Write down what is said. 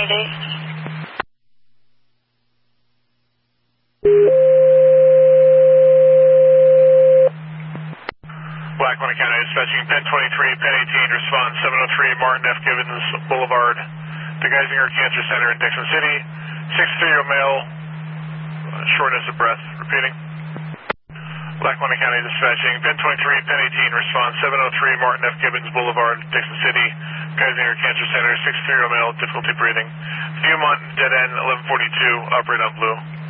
Mayday. Lackawanna County dispatching, Pen 23, Pen 18, response 703 Martin F. Gibbons Boulevard to Geisinger Cancer Center in Dixon City. 63-year-old male, shortness of breath. Repeating. Lackawanna County dispatching, Pen 23, Pen 18, response 703 Martin F. Gibbons Boulevard, Dixon City, Geisinger Cancer Center. 63-year-old male, difficulty breathing. Viewmont, dead end, 1142, operate on blue.